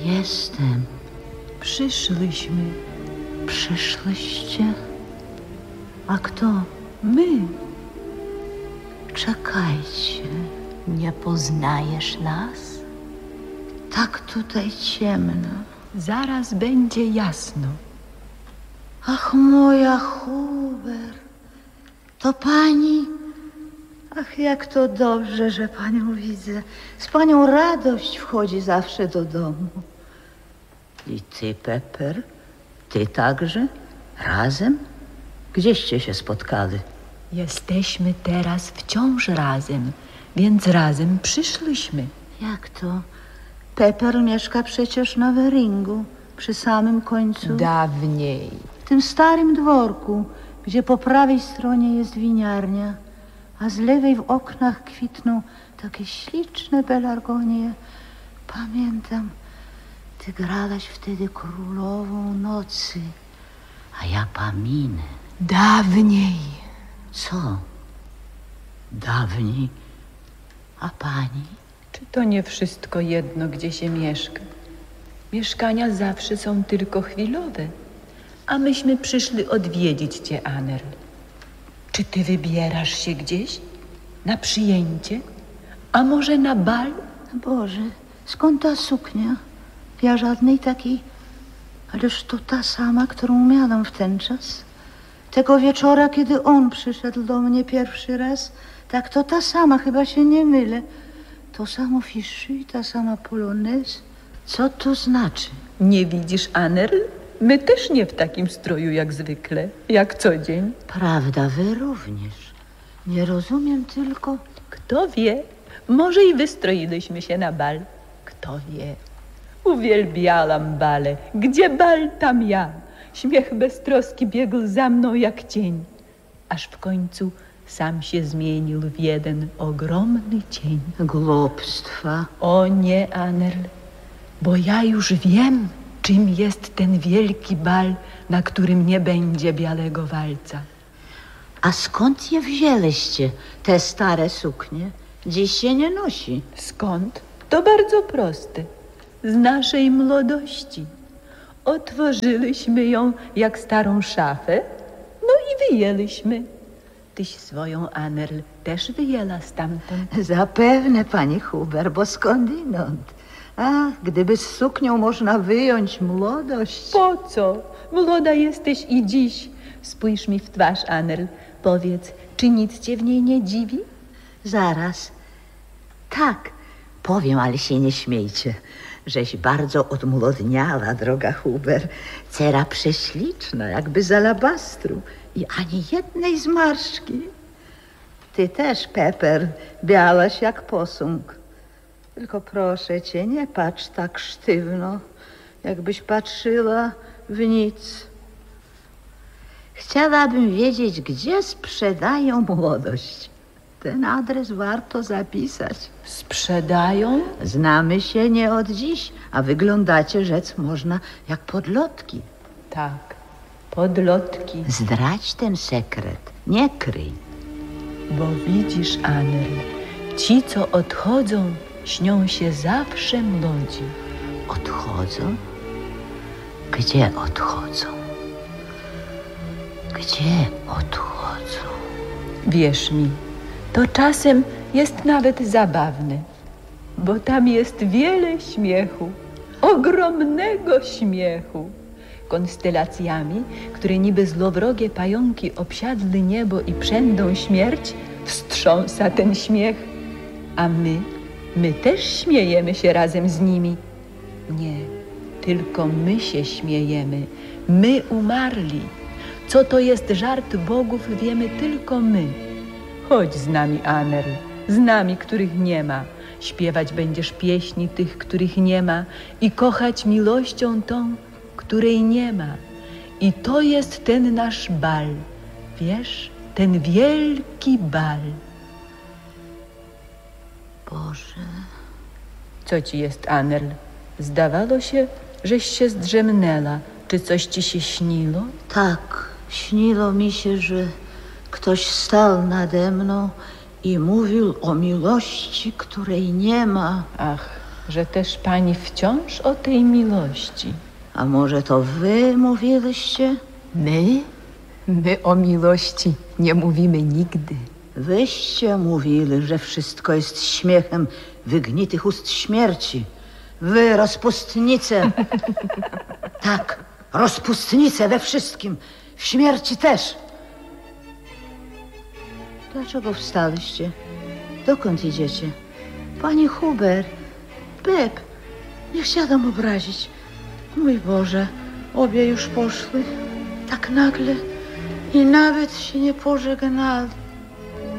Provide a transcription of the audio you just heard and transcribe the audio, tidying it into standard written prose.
Jestem. Przyszłyśmy. Przyszłyście? A kto? My. Czekajcie. Nie poznajesz nas? Tak tutaj ciemno. Zaraz będzie jasno. Ach, moja Huber, to pani? Ach, jak to dobrze, że panią widzę. Z panią radość wchodzi zawsze do domu. I ty, Pepper? Ty także? Razem? Gdzieście się spotkali? Jesteśmy teraz wciąż razem, więc razem przyszłyśmy. Jak to? Pepper mieszka przecież na Weringu, przy samym końcu. Dawniej. W tym starym dworku, gdzie po prawej stronie jest winiarnia, a z lewej w oknach kwitną takie śliczne pelargonie. Pamiętam, ty grałaś wtedy królową nocy, a ja Paminę. Dawniej. Co? Dawniej? A pani? Czy to nie wszystko jedno, gdzie się mieszka? Mieszkania zawsze są tylko chwilowe, a myśmy przyszli odwiedzić cię, Anerl. Czy ty wybierasz się gdzieś? Na przyjęcie? A może na bal? Boże, skąd ta suknia? Ja żadnej takiej. Ależ to ta sama, którą miałam w ten czas. Tego wieczora, kiedy on przyszedł do mnie pierwszy raz, tak to ta sama, chyba się nie mylę. To samo fichu, ta sama polonaise. Co to znaczy? Nie widzisz, Anerl? My też nie w takim stroju jak zwykle, jak co dzień. Prawda, wy również. Nie rozumiem tylko. Kto wie, może i wystroiliśmy się na bal. Kto wie. Uwielbiałam bale. Gdzie bal, tam ja. Śmiech beztroski biegł za mną jak cień. Aż w końcu sam się zmienił w jeden ogromny cień. Głupstwa. O nie, Anerl, bo ja już wiem, czym jest ten wielki bal, na którym nie będzie białego walca. A skąd je wzięliście, te stare suknie? Dziś się nie nosi. Skąd? To bardzo proste. Z naszej młodości. Otworzyliśmy ją jak starą szafę, no i wyjęliśmy. Tyś swoją, Anerl, też wyjęła stamtąd. Zapewne, pani Huber, bo skądinąd. Ach, gdyby z suknią można wyjąć młodość. Po co? Młoda jesteś i dziś. Spójrz mi w twarz, Anerl. Powiedz, czy nic cię w niej nie dziwi? Zaraz. Tak, powiem, ale się nie śmiejcie. Żeś bardzo odmłodniała, droga Huber. Cera prześliczna, jakby z alabastru i ani jednej zmarszczki. Ty też, Pepper, białaś jak posąg. Tylko proszę cię, nie patrz tak sztywno, jakbyś patrzyła w nic. Chciałabym wiedzieć, gdzie sprzedają młodość. Ten adres warto zapisać. Sprzedają? Znamy się nie od dziś, a wyglądacie, rzec można, jak podlotki. Tak, podlotki. Zdradź ten sekret, nie kryj. Bo widzisz, Anerl, ci, co odchodzą, śnią się zawsze młodzi. Odchodzą? Gdzie odchodzą? Gdzie odchodzą? Wierz mi, to czasem jest nawet zabawne, bo tam jest wiele śmiechu, ogromnego śmiechu. Konstelacjami, które niby złowrogie pająki obsiadły niebo i przędą śmierć, wstrząsa ten śmiech. A my też śmiejemy się razem z nimi. Nie, tylko my się śmiejemy, my umarli. Co to jest żart bogów, wiemy tylko my. Chodź z nami, Anerl, z nami, których nie ma. Śpiewać będziesz pieśni tych, których nie ma i kochać miłością tą, której nie ma. I to jest ten nasz bal, wiesz, ten wielki bal. Boże. Co ci jest, Anerl? Zdawało się, żeś się zdrzemnęła. Czy coś ci się śniło? Tak, śniło mi się, że ktoś stał nade mną i mówił o miłości, której nie ma. Ach, że też pani wciąż o tej miłości. A może to wy mówiliście? My? My o miłości nie mówimy nigdy. Wyście mówili, że wszystko jest śmiechem wygnitych ust śmierci. Wy, rozpustnice. Tak, rozpustnice we wszystkim. W śmierci też. Dlaczego wstaliście? Dokąd idziecie? Panie Huber, Pep, nie chciałam obrazić. Mój Boże, obie już poszły. Tak nagle i nawet się nie pożegnali.